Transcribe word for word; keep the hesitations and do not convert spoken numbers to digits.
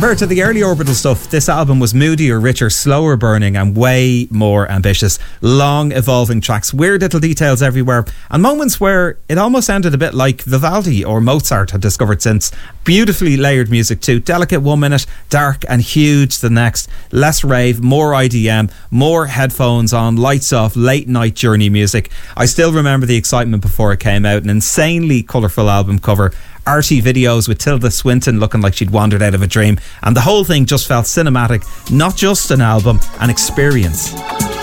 compared to the early Orbital stuff, this album was moodier, richer, slower burning and way more ambitious. Long evolving tracks, weird little details everywhere, and moments where it almost sounded a bit like Vivaldi or Mozart had discovered since. Beautifully layered music too, delicate one minute, dark and huge the next. Less rave, more I D M, more headphones on, lights off, late night journey music. I still remember the excitement before it came out. An insanely colourful album cover, arty videos with Tilda Swinton looking like she'd wandered out of a dream, and the whole thing just felt cinematic, not just an album, an experience.